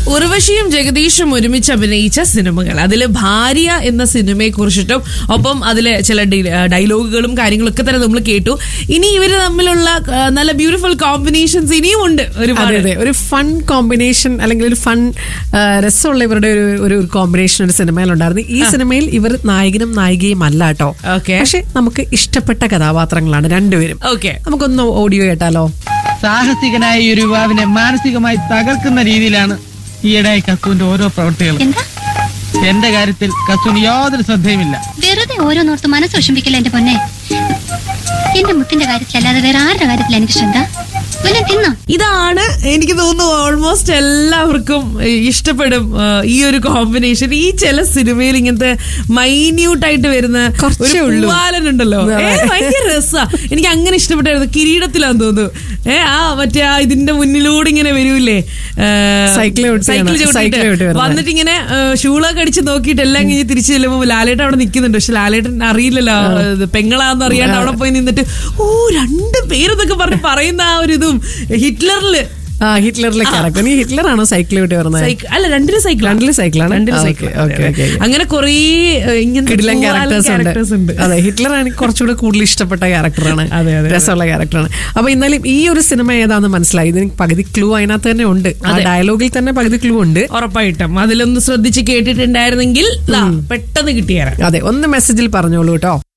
ഉർവശിയും ജഗദീഷും ഒരുമിച്ച് അഭിനയിച്ച സിനിമകൾ, അതില് ഭാര്യ എന്ന സിനിമയെ കുറിച്ചിട്ടും ഒപ്പം അതിലെ ചില ഡയലോഗുകളും കാര്യങ്ങളൊക്കെ തന്നെ നമ്മൾ കേട്ടു. ഇനി ഇവര് തമ്മിലുള്ള നല്ല ബ്യൂട്ടിഫുൾ കോമ്പിനേഷൻസ് ഇനിയും ഉണ്ട്. ഒരു ഫൺ കോമ്പിനേഷൻ അല്ലെങ്കിൽ ഒരു ഫൺ രസമുള്ള ഇവരുടെ ഒരു കോമ്പിനേഷൻ ഒരു സിനിമയിലുണ്ടായിരുന്നു. ഈ സിനിമയിൽ ഇവർ നായകനും നായികയും അല്ല കേട്ടോ. പക്ഷെ നമുക്ക് ഇഷ്ടപ്പെട്ട കഥാപാത്രങ്ങളാണ് രണ്ടുപേരും. നമുക്കൊന്ന് ഓഡിയോ കേട്ടാലോ. സാഹസികനായ ഈ ഒരു യുവാവിനെ മാനസികമായി തകർക്കുന്ന രീതിയിലാണ് ഈയിടെയായി കസ്തുവിന്റെ ഓരോ പ്രവൃത്തികളും. എന്റെ കാര്യത്തിൽ കസ്തുവിന് യാതൊരു ശ്രദ്ധയുമില്ല. വെറുതെ ഓരോന്നോർത്ത് മനസ്സ് വിഷമിക്കില്ല എന്റെ പൊന്നെ. എന്റെ മുത്തിന്റെ കാര്യത്തിലല്ലാതെ വേറെ ആരുടെ കാര്യത്തിലാണ് എനിക്ക് ശ്രദ്ധ. ഇതാണ് എനിക്ക് തോന്നുന്നു ഓൾമോസ്റ്റ് എല്ലാവർക്കും ഇഷ്ടപ്പെടും ഈ ഒരു കോമ്പിനേഷൻ. ഈ ചില സിനിമയിൽ ഇങ്ങനത്തെ മൈന്യൂട്ടായിട്ട് വരുന്ന ഉണ്ടല്ലോ, ഭയങ്കര രസാ. എനിക്ക് അങ്ങനെ ഇഷ്ടപ്പെട്ടായിരുന്നു. കിരീടത്തിലാന്ന് തോന്നുന്നു. മറ്റേ ഇതിന്റെ മുന്നിലൂടെ ഇങ്ങനെ വരൂല്ലേ, സൈക്കിൾ വന്നിട്ട് ഇങ്ങനെ ഷൂളൊക്കെ അടിച്ച് നോക്കിയിട്ട് എല്ലാം കഴിഞ്ഞ് തിരിച്ചു ചെല്ലുമ്പോ ലാലേട്ടൻ അവിടെ നിൽക്കുന്നുണ്ട്. പക്ഷെ ലാലേട്ടൻ അറിയില്ലല്ലോ പെങ്ങളാന്ന് അറിയാണ്ട് അവിടെ പോയി നിന്നിട്ട് രണ്ടു പേരെന്നൊക്കെ പറയുന്ന ആ ഒരു ഇതും ഹിറ്റ്ലറിലെ ക്യാരക്ടർ. നീ ഹിറ്റ്ലറാണോ സൈക്കിൾ വിട്ട് വരുന്നത്? അല്ല, രണ്ടിലും സൈക്കിളാണ്. അങ്ങനെ കുറെ ക്യാരക്ടേഴ്സ് ഉണ്ട്. അതെ, ഹിറ്റ്ലർ എനിക്ക് കുറച്ചുകൂടെ കൂടുതൽ ഇഷ്ടപ്പെട്ട ക്യാരക്ടറാണ്, രസമുള്ള ക്യാരക്ടറാണ്. അപ്പൊ എന്നാലും ഈ ഒരു സിനിമ ഏതാണെന്ന് മനസ്സിലായി. ഇതിന് പകുതി ക്ലൂ അതിനകത്ത് തന്നെ ഉണ്ട്, ഡയലോഗിൽ തന്നെ പകുതി ക്ലൂ ഉണ്ട്. ഉറപ്പായിട്ടും അതിലൊന്ന് ശ്രദ്ധിച്ച് കേട്ടിട്ടുണ്ടായിരുന്നെങ്കിൽ പെട്ടെന്ന് കിട്ടിയാൽ. അതെ, ഒന്ന് മെസ്സേജിൽ പറഞ്ഞോളൂ കേട്ടോ.